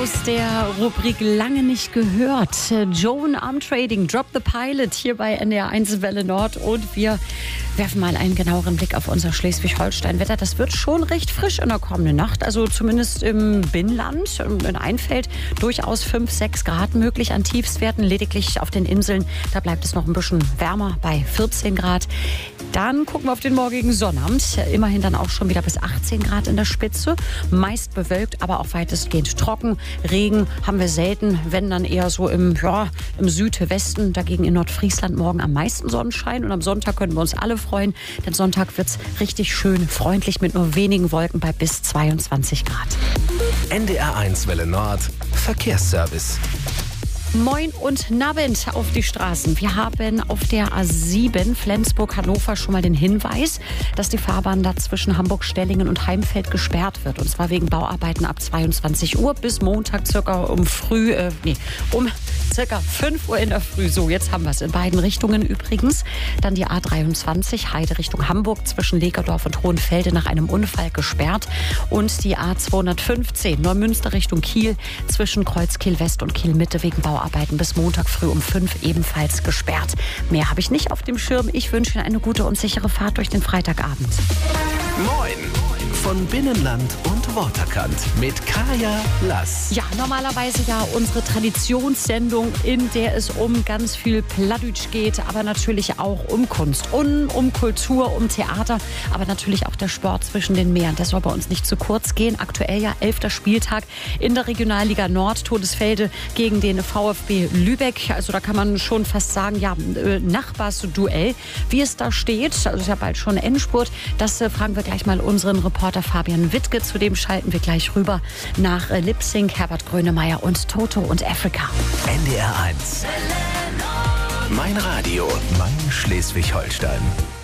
aus der Rubrik Lange nicht gehört. Joan Armtrading, Drop the Pilot hier bei NDR 1 Welle Nord. Und wir werfen mal einen genaueren Blick auf unser Schleswig-Holstein-Wetter. Das wird schon recht frisch in der kommenden Nacht. Also zumindest im Binnenland, in Einfeld, durchaus 5, 6 Grad möglich an Tiefstwerten. Lediglich auf den Inseln, da bleibt es noch ein bisschen wärmer bei 14 Grad. Dann gucken wir auf den morgigen Sonnabend. Immerhin dann auch schon wieder bis 18 Grad in der Spitze. Meist bewölkt, aber auch weitestgehend trocken. Regen haben wir selten, wenn dann eher so im Südwesten. Dagegen in Nordfriesland morgen am meisten Sonnenschein. Und am Sonntag können wir uns alle freuen, denn Sonntag wird es richtig schön freundlich mit nur wenigen Wolken bei bis 22 Grad. NDR 1 Welle Nord Verkehrsservice. Moin und Nabend auf die Straßen. Wir haben auf der A7 Flensburg-Hannover schon mal den Hinweis, dass die Fahrbahn da zwischen Hamburg-Stellingen und Heimfeld gesperrt wird. Und zwar wegen Bauarbeiten ab 22 Uhr bis Montag circa um circa 5 Uhr in der Früh. So, jetzt haben wir es in beiden Richtungen übrigens. Dann die A23 Heide Richtung Hamburg zwischen Legerdorf und Hohenfelde nach einem Unfall gesperrt. Und die A215 Neumünster Richtung Kiel zwischen Kreuzkiel West und Kiel Mitte wegen Bauarbeiten bis Montag früh um 5 ebenfalls gesperrt. Mehr habe ich nicht auf dem Schirm. Ich wünsche Ihnen eine gute und sichere Fahrt durch den Freitagabend. Moin von Binnenland und Waterkant mit Kaya Lass. Ja, normalerweise ja unsere Traditionssendung, in der es um ganz viel Plattdeutsch geht, aber natürlich auch um Kunst, um Kultur, um Theater, aber natürlich auch der Sport zwischen den Meeren. Der soll bei uns nicht zu kurz gehen. Aktuell ja 11. Spieltag in der Regionalliga Nord, Todesfelde gegen den VfB Lübeck. Also da kann man schon fast sagen, ja, Nachbarsduell. Wie es da steht, also ist ja bald schon Endspurt, das fragen wir gleich mal unseren Reporter Fabian Wittke. Zudem schalten wir gleich rüber nach Lip-Sync, Herbert Grönemeyer und Toto und Afrika. NDR 1. Mein Radio, mein Schleswig-Holstein.